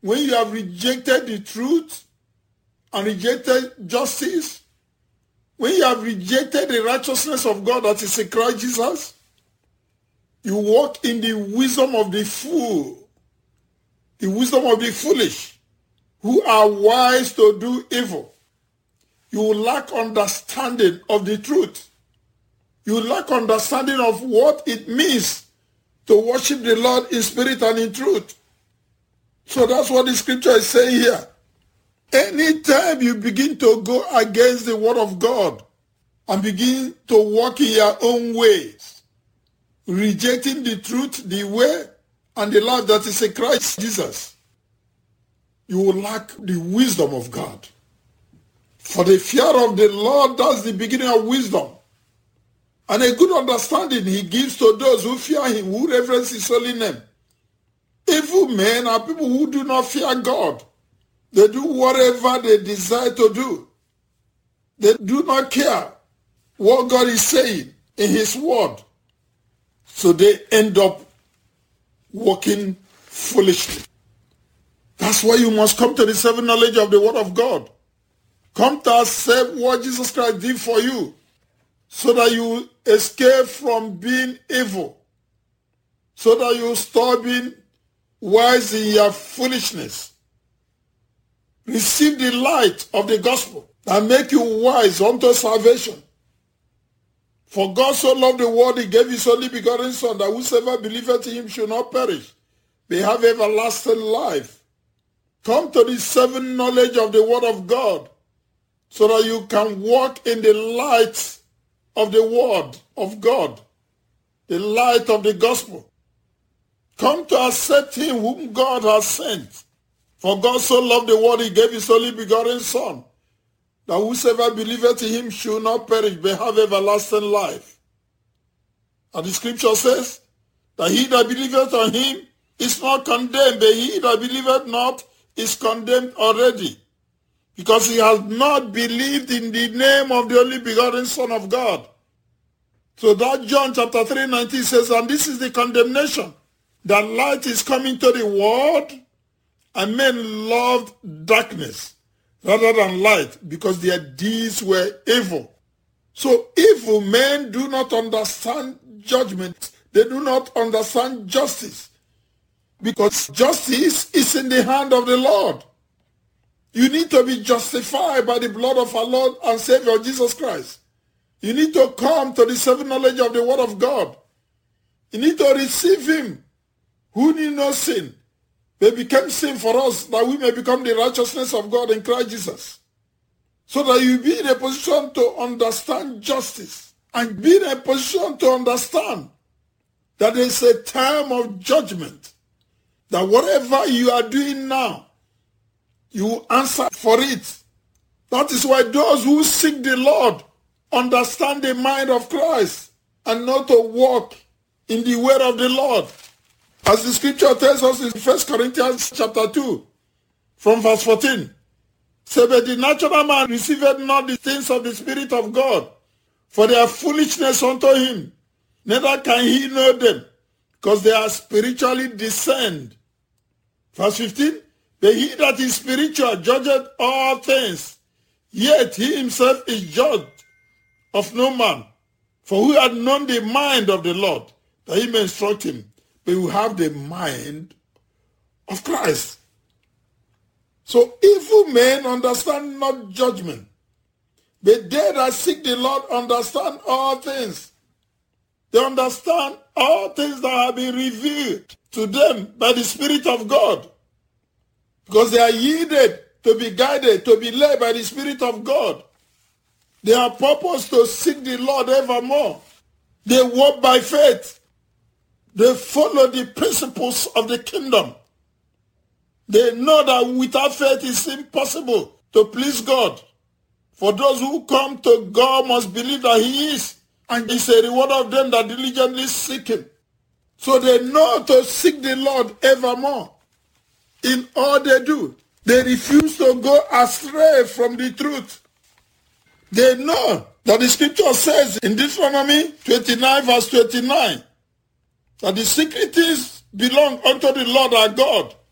when you have rejected the truth and rejected justice, when you have rejected the righteousness of God that is in Christ Jesus, you walk in the wisdom of the fool, the wisdom of the foolish, who are wise to do evil. You lack understanding of the truth. You lack understanding of what it means to worship the Lord in spirit and in truth. So that's what the scripture is saying here. Anytime you begin to go against the word of God and begin to walk in your own ways, rejecting the truth, the way, and the life that is in Christ Jesus, you will lack the wisdom of God. For the fear of the Lord, that's the beginning of wisdom. And a good understanding he gives to those who fear him, who reverence his holy name. Evil men are people who do not fear God. They do whatever they desire to do. They do not care what God is saying in his word. So they end up walking foolishly. That's why you must come to the saving knowledge of the word of God. Come to accept what Jesus Christ did for you, so that you escape from being evil, so that you stop being wise in your foolishness. Receive the light of the gospel that make you wise unto salvation. For God so loved the world, he gave his only begotten Son, that whosoever believeth in him should not perish, but have everlasting life. Come to the saving knowledge of the word of God, so that you can walk in the light of the word of God, the light of the gospel. Come to accept him whom God has sent. For God so loved the world, he gave his only begotten Son, that whosoever believeth in him should not perish, but have everlasting life. And the scripture says that he that believeth on him is not condemned, but he that believeth not is condemned already, because he has not believed in the name of the only begotten Son of God. So that John chapter 3:19 says, and this is the condemnation, that light is coming to the world, and men loved darkness rather than light, because their deeds were evil. So evil men do not understand judgment. They do not understand justice, because justice is in the hand of the Lord. You need to be justified by the blood of our Lord and Savior Jesus Christ. You need to come to the saving knowledge of the word of God. You need to receive him, who knew no sin, but became sin for us, that we may become the righteousness of God in Christ Jesus. So that you be in a position to understand justice, and be in a position to understand that there is a time of judgment, that whatever you are doing now, you answer for it. That is why those who seek the Lord understand the mind of Christ and know to walk in the way of the Lord. As the scripture tells us in 1 Corinthians chapter 2, from verse 14. So, but the natural man receiveth not the things of the Spirit of God, for they are foolishness unto him. Neither can he know them, because they are spiritually discerned. Verse 15. But he that is spiritual judgeth all things, yet he himself is judged of no man. For who hath known the mind of the Lord, that he may instruct him? But you have the mind of Christ. So evil men understand not judgment, but they that seek the Lord understand all things. They understand all things that have been revealed to them by the Spirit of God, because they are yielded to be guided, to be led by the Spirit of God. They are purposed to seek the Lord evermore. They walk by faith. They follow the principles of the kingdom. They know that without faith it's impossible to please God. For those who come to God must believe that he is, and is a reward of them that diligently seek him. So they know to seek the Lord evermore. In all they do, they refuse to go astray from the truth. They know that the scripture says in Deuteronomy 29 verse 29, that the secret things belong unto the Lord our God,